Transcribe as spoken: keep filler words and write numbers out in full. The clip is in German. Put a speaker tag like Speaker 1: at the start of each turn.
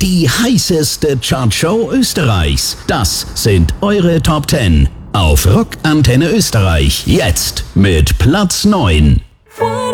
Speaker 1: Die heißeste Chartshow Österreichs. Das sind eure Top zehn. Auf Rock Antenne Österreich. Jetzt mit Platz neun.